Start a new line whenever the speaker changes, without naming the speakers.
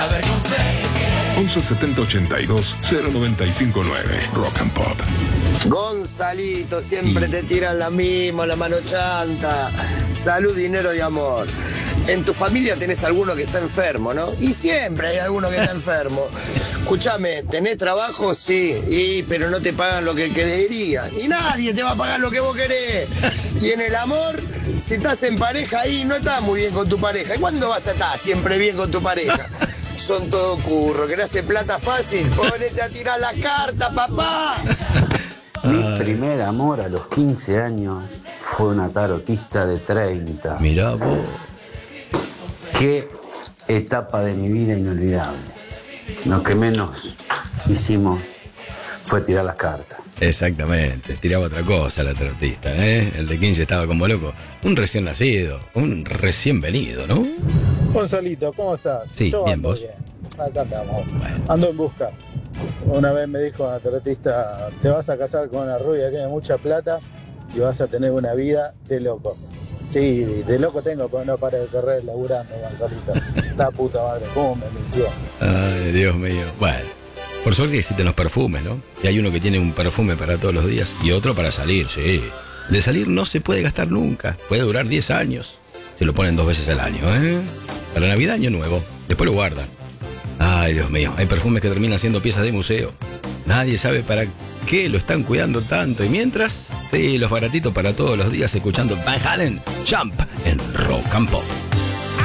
11 70 82 095 9. Rock and Pop.
Gonzalito, siempre te tiran la misma, la mano chanta. Salud, dinero y amor. En tu familia tenés alguno que está enfermo, ¿no? Y siempre hay alguno que está enfermo. Escúchame, ¿tenés trabajo? Sí, pero no te pagan lo que querías. Y nadie te va a pagar lo que vos querés. Y en el amor, si estás en pareja ahí, no estás muy bien con tu pareja. ¿Y cuándo vas a estar siempre bien con tu pareja? Son todo curro. ¿Querés hacer plata fácil? Ponete a tirar la carta, papá.
Mi primer amor a los 15 años fue una tarotista de 30.
Mirá vos.
Qué etapa de mi vida inolvidable. Lo que menos hicimos fue tirar las cartas.
Exactamente, tiraba otra cosa la tarotista, ¿eh? El de 15 estaba como loco. Un recién nacido, un recién venido, ¿no?
Gonzalito, ¿cómo estás?
Sí,
Yo
bien,
ando
vos.
bien. Acá andamos.
Bueno.
Ando en busca. Una vez me dijo una tarotista, te vas a casar con una rubia que tiene mucha plata y vas a tener una vida de loco. Sí, de loco tengo, pero no para de correr laburando, Gonzalito. La puta madre, cómo me mintió.
Ay, Dios mío. Bueno, por suerte existen los perfumes, ¿no? Y hay uno que tiene un perfume para todos los días y otro para salir, sí. De salir no se puede gastar nunca, puede durar 10 años. Se lo ponen 2 veces al año, ¿eh? Para Navidad, Año Nuevo, después lo guardan. Ay, Dios mío, hay perfumes que terminan siendo piezas de museo. Nadie sabe para qué lo están cuidando tanto. Y mientras, sí, los baratitos para todos los días escuchando Van Halen, Jump en Rock and Pop.